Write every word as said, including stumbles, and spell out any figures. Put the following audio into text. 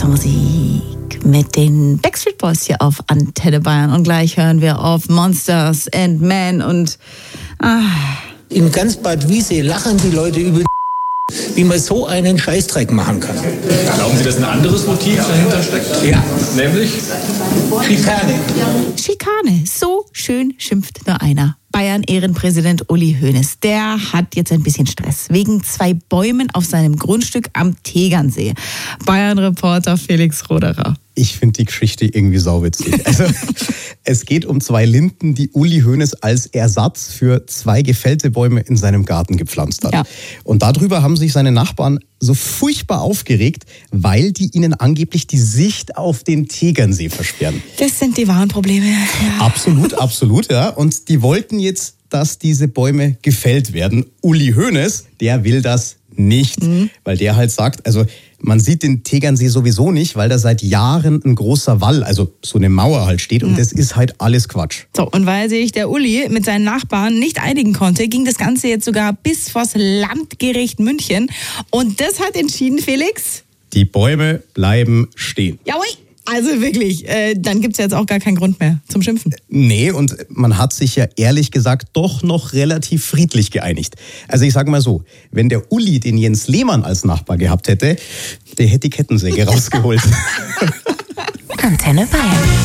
bessere Musik mit den Backstreet Boys hier auf Antenne Bayern. Und gleich hören wir auf Monsters and Men und... Ah. In ganz Bad Wiessee lachen die Leute über, wie man so einen Scheißdreck machen kann. Glauben Sie, dass ein anderes Motiv dahinter steckt? Ja. Nämlich? Schikane. Schikane, so schön schimpft nur einer. Bayern-Ehrenpräsident Uli Hoeneß, der hat jetzt ein bisschen Stress wegen zwei Bäumen auf seinem Grundstück am Tegernsee. Bayern-Reporter Felix Roderer. Ich finde die Geschichte irgendwie sauwitzig. Also, es geht um zwei Linden, die Uli Hoeneß als Ersatz für zwei gefällte Bäume in seinem Garten gepflanzt hat. Ja. Und darüber haben sich seine Nachbarn so furchtbar aufgeregt, weil die ihnen angeblich die Sicht auf den Tegernsee versperren. Das sind die wahren Probleme. Ja. Absolut, absolut, ja. Und die wollten jetzt, dass diese Bäume gefällt werden. Uli Hoeneß, der will das nicht, mhm. weil der halt sagt, also man sieht den Tegernsee sowieso nicht, weil da seit Jahren ein großer Wall, also so eine Mauer halt steht und mhm. das ist halt alles Quatsch. So, und weil sich der Uli mit seinen Nachbarn nicht einigen konnte, ging das Ganze jetzt sogar bis vors Landgericht München und das hat entschieden, Felix? Die Bäume bleiben stehen. Jawohl. Also wirklich, äh, dann gibt's jetzt auch gar keinen Grund mehr zum Schimpfen. Nee, und man hat sich ja ehrlich gesagt doch noch relativ friedlich geeinigt. Also ich sage mal so, wenn der Uli den Jens Lehmann als Nachbar gehabt hätte, der hätte die Kettensäge rausgeholt. Antenne Bayern.